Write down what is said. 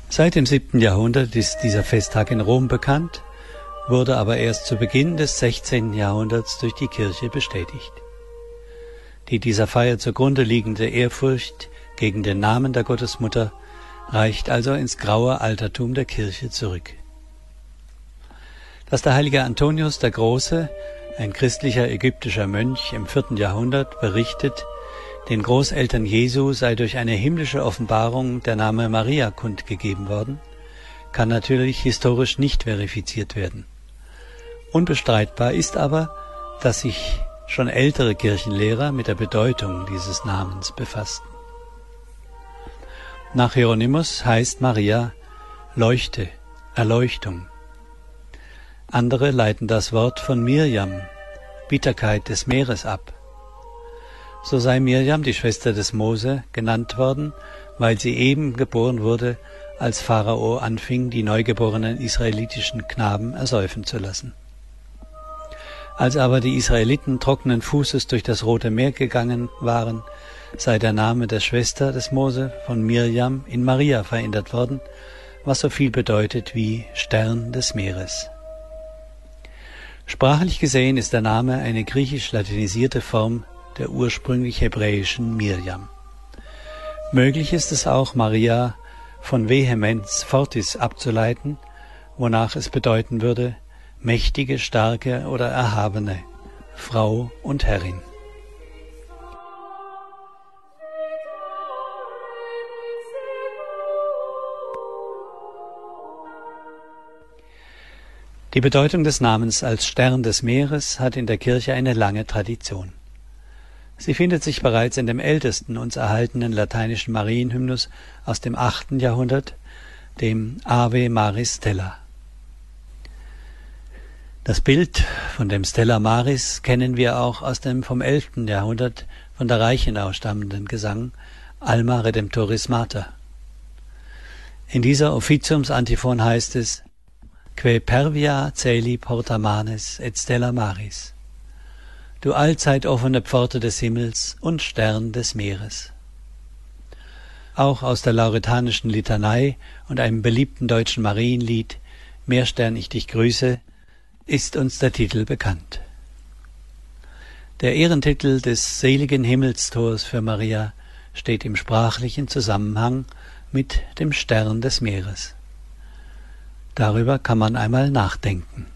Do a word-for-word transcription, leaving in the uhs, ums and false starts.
Seit dem siebten Jahrhundert ist dieser Festtag in Rom bekannt, wurde aber erst zu Beginn des sechzehnten Jahrhunderts durch die Kirche bestätigt. Die dieser Feier zugrunde liegende Ehrfurcht gegen den Namen der Gottesmutter reicht also ins graue Altertum der Kirche zurück. Dass der heilige Antonius der Große, ein christlicher ägyptischer Mönch im vierten Jahrhundert, berichtet, den Großeltern Jesu sei durch eine himmlische Offenbarung der Name Maria kundgegeben worden, kann natürlich historisch nicht verifiziert werden. Unbestreitbar ist aber, dass sich schon ältere Kirchenlehrer mit der Bedeutung dieses Namens befassten. Nach Hieronymus heißt Maria Leuchte, Erleuchtung. Andere leiten das Wort von Mirjam, Bitterkeit des Meeres, ab. So sei Mirjam, die Schwester des Mose, genannt worden, weil sie eben geboren wurde, als Pharao anfing, die neugeborenen israelitischen Knaben ersäufen zu lassen. Als aber die Israeliten trockenen Fußes durch das Rote Meer gegangen waren, sei der Name der Schwester des Mose von Mirjam in Maria verändert worden, was so viel bedeutet wie Stern des Meeres. Sprachlich gesehen ist der Name eine griechisch-latinisierte Form der ursprünglich hebräischen Mirjam. Möglich ist es auch, Maria von Vehemens fortis abzuleiten, wonach es bedeuten würde, mächtige, starke oder erhabene, Frau und Herrin. Die Bedeutung des Namens als Stern des Meeres hat in der Kirche eine lange Tradition. Sie findet sich bereits in dem ältesten uns erhaltenen lateinischen Marienhymnus aus dem achten Jahrhundert, dem Ave Maris Stella. Das Bild von dem Stella Maris kennen wir auch aus dem vom elften Jahrhundert von der Reichenau stammenden Gesang Alma Redemptoris Mater. In dieser Offiziumsantiphon heißt es: Que pervia celi porta manes et stella maris. Du allzeit offene Pforte des Himmels und Stern des Meeres. Auch aus der lauretanischen Litanei und einem beliebten deutschen Marienlied Meerstern, ich dich grüße, ist uns der Titel bekannt. Der Ehrentitel des seligen Himmelstors für Maria steht im sprachlichen Zusammenhang mit dem Stern des Meeres. Darüber kann man einmal nachdenken.